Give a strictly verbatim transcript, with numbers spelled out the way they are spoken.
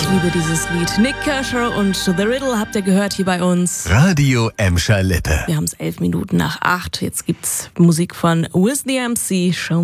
Ich liebe dieses Lied. Nick Kershaw und The Riddle habt ihr gehört hier bei uns. Radio Emscher Lippe. Wir haben es elf Minuten nach acht. Jetzt gibt's Musik von With the M C. Show